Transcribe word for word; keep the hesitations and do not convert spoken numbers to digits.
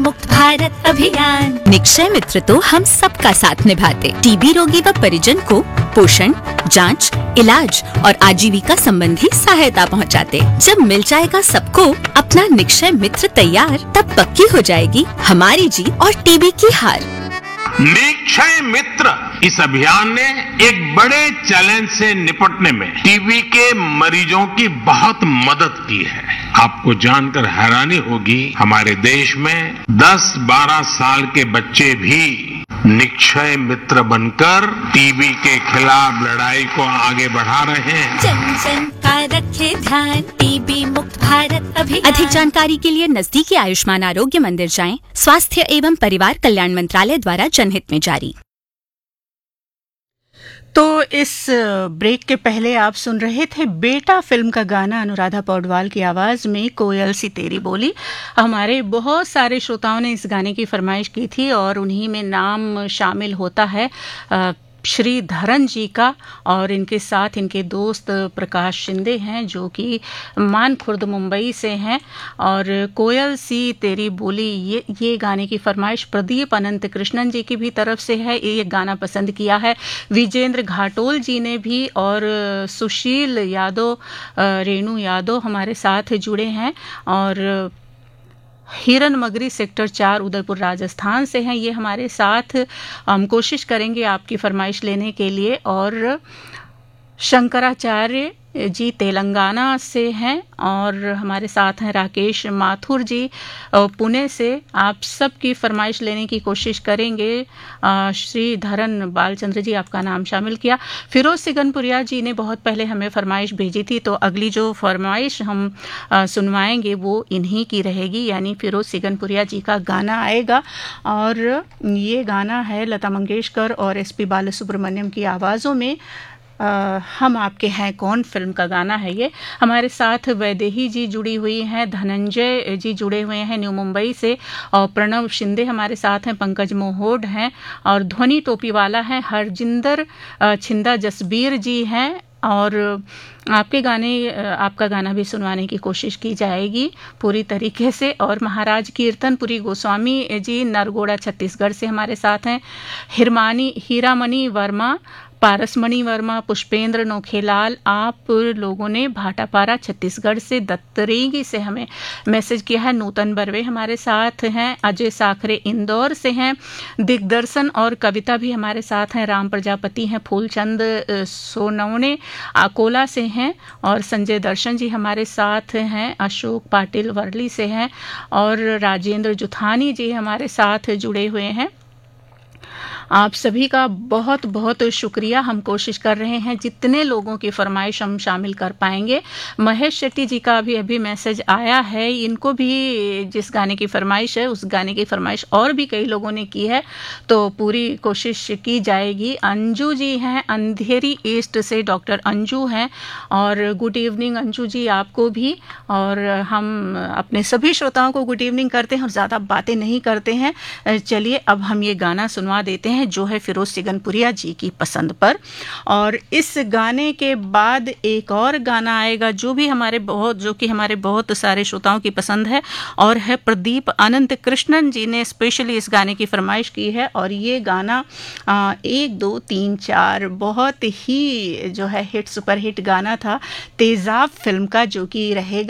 मुक्त भारत अभियान। निक्षय मित्र तो हम सबका साथ निभाते, टीबी रोगी व परिजन को पोषण, जांच, इलाज और आजीविका संबंधी सहायता पहुंचाते। जब मिल जाएगा सबको अपना निक्षय मित्र तैयार, तब पक्की हो जाएगी हमारी जीत और टीबी की हार। निक्षय मित्र इस अभियान ने एक बड़े चैलेंज से निपटने में टीबी के मरीजों की बहुत मदद की है। आपको जानकर हैरानी होगी, हमारे देश में दस बारह साल के बच्चे भी निक्षय मित्र बनकर टीबी के खिलाफ लड़ाई को आगे बढ़ा रहे हैं। जन जन का रखे ध्यान, टीबी मुक्त भारत अभियान। अधिक जानकारी के लिए नजदीकी आयुष्मान आरोग्य मंदिर जाएं। स्वास्थ्य एवं परिवार कल्याण मंत्रालय द्वारा जनहित में जारी। तो इस ब्रेक के पहले आप सुन रहे थे बेटा फिल्म का गाना अनुराधा पौडवाल की आवाज़ में, कोयल सी तेरी बोली। हमारे बहुत सारे श्रोताओं ने इस गाने की फरमाइश की थी और उन्हीं में नाम शामिल होता है श्री धरन जी का, और इनके साथ इनके दोस्त प्रकाश शिंदे हैं जो कि मानखुर्द मुंबई से हैं। और कोयल सी तेरी बोली ये ये गाने की फरमाइश प्रदीप अनंत कृष्णन जी की भी तरफ से है। ये गाना पसंद किया है विजेंद्र घाटोल जी ने भी, और सुशील यादव, रेणु यादव हमारे साथ जुड़े हैं, और हिरन मगरी सेक्टर चार उदयपुर राजस्थान से हैं ये हमारे साथ। हम कोशिश करेंगे आपकी फरमाइश लेने के लिए। और शंकराचार्य जी तेलंगाना से हैं, और हमारे साथ हैं राकेश माथुर जी पुणे से। आप सबकी फरमाइश लेने की कोशिश करेंगे। श्री धरन बालचंद्र जी आपका नाम शामिल किया। फिरोज सिगनपुरिया जी ने बहुत पहले हमें फरमाइश भेजी थी, तो अगली जो फरमाइश हम सुनवाएंगे वो इन्हीं की रहेगी, यानी फिरोज सिगनपुरिया जी का गाना आएगा। और ये गाना है लता मंगेशकर और एस पी बालसुब्रमण्यम की आवाज़ों में। आ, हम आपके हैं कौन फिल्म का गाना है ये। हमारे साथ वैदेही जी जुड़ी हुई हैं, धनंजय जी जुड़े हुए हैं न्यू मुंबई से, और प्रणव शिंदे हमारे साथ हैं, पंकज मोहोड हैं, और ध्वनि टोपीवाला हैं, हरजिंदर छिंदा जसबीर जी हैं। और आपके गाने आपका गाना भी सुनवाने की कोशिश की जाएगी पूरी तरीके से। और महाराज कीर्तनपुरी गोस्वामी जी नरगोड़ा छत्तीसगढ़ से हमारे साथ हैं। हिरमानी हीरामणि वर्मा, पारसमणि वर्मा, पुष्पेंद्र नोखेलाल, आप लोगों ने भाटापारा छत्तीसगढ़ से, दत्तरेगी से हमें मैसेज किया है। नूतन बर्वे हमारे साथ हैं, अजय साखरे इंदौर से हैं, दिग्दर्शन और कविता भी हमारे साथ हैं, राम प्रजापति हैं, फूलचंद सोनवणे अकोला से हैं, और संजय दर्शन जी हमारे साथ हैं, अशोक पाटिल वर्ली से हैं, और राजेंद्र जुथानी जी हमारे साथ जुड़े हुए हैं। आप सभी का बहुत बहुत शुक्रिया। हम कोशिश कर रहे हैं जितने लोगों की फरमाइश हम शामिल कर पाएंगे। महेश शेट्टी जी का भी अभी मैसेज आया है, इनको भी जिस गाने की फरमाइश है उस गाने की फरमाइश और भी कई लोगों ने की है, तो पूरी कोशिश की जाएगी। अंजू जी हैं अंधेरी ईस्ट से, डॉक्टर अंजू हैं, और गुड इवनिंग अंजू जी आपको भी। और हम अपने सभी श्रोताओं को गुड इवनिंग करते हैं और ज़्यादा बातें नहीं करते हैं। चलिए अब हम ये गाना सुनवा देते हैं जो है फिरोज सिगनपुरिया जी की पसंद पर। और इस गाने के बाद एक और गाना आएगा जो भी हमारे बहुत जो कि हमारे बहुत सारे श्रोताओं की पसंद है, और है प्रदीप अनंत कृष्णन जी ने स्पेशली इस गाने की फरमाइश की है। और ये गाना आ, एक दो तीन चार बहुत ही जो है हिट सुपर हिट गाना था तेजाब फिल्म का, जो कि रहेगा